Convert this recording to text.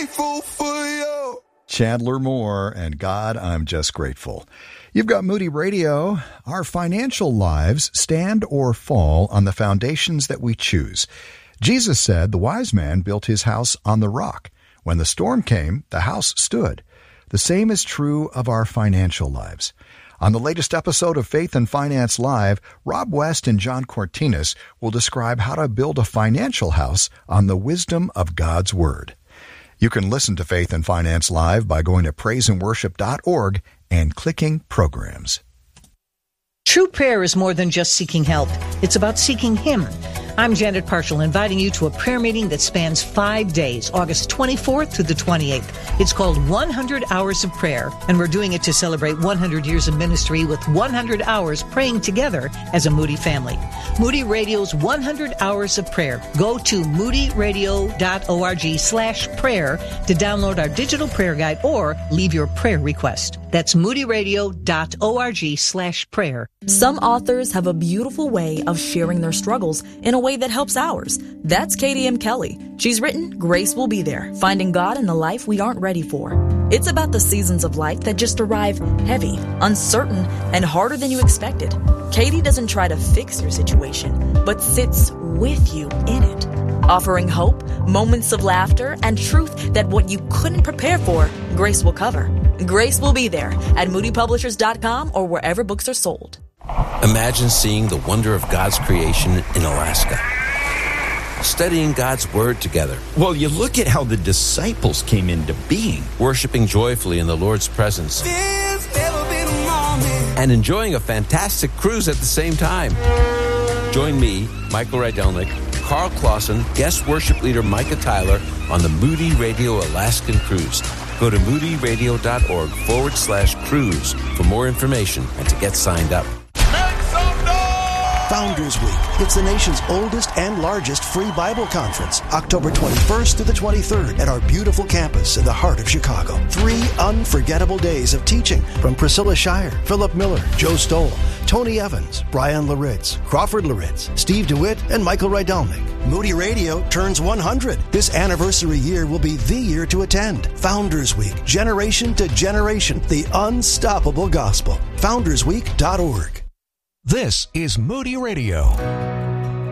grateful for you. Chandler Moore and God, I'm just grateful. You've got Moody Radio. Our financial lives stand or fall on the foundations that we choose. Jesus said the wise man built his house on the rock. When the storm came, the house stood. The same is true of our financial lives. On the latest episode of Faith and Finance Live, Rob West and John Cortinas will describe how to build a financial house on the wisdom of God's Word. You can listen to Faith and Finance Live by going to praiseandworship.org and clicking Programs. True prayer is more than just seeking help. It's about seeking Him. I'm Janet Parshall, inviting you to a prayer meeting that spans 5 days, August 24th to the 28th. It's called 100 Hours of Prayer, and we're doing it to celebrate 100 years of ministry with 100 hours praying together as a Moody family. Moody Radio's 100 Hours of Prayer. Go to moodyradio.org/prayer to download our digital prayer guide or leave your prayer request. That's moodyradio.org/prayer. Some authors have a beautiful way of sharing their struggles in a way that helps ours. That's Katie M. Kelly. She's written Grace Will Be There, Finding God in the Life We Aren't Ready For. It's about the seasons of life that just arrive heavy, uncertain, and harder than you expected. Katie doesn't try to fix your situation, but sits with you in it, offering hope, moments of laughter, and truth that what you couldn't prepare for, Grace will cover. Grace Will Be There at moodypublishers.com or wherever books are sold. Imagine seeing the wonder of God's creation in Alaska. Studying God's Word together. Well, you look at how the disciples came into being. Worshiping joyfully in the Lord's presence. There's never been a moment. And enjoying a fantastic cruise at the same time. Join me, Michael Rydelnik, Carl Clausen, guest worship leader Micah Tyler on the Moody Radio Alaskan Cruise. Go to moodyradio.org/cruise for more information and to get signed up. Founders Week. It's the nation's oldest and largest free Bible conference, October 21st to the 23rd at our beautiful campus in the heart of Chicago. 3 unforgettable days of teaching from Priscilla Shire, Philip Miller, Joe Stoll, Tony Evans, Brian Laritz, Crawford Laritz, Steve DeWitt, and Michael Rydelnik. Moody Radio turns 100. This anniversary year will be the year to attend. Founders Week, generation to generation, the unstoppable gospel. FoundersWeek.org. This is Moody Radio.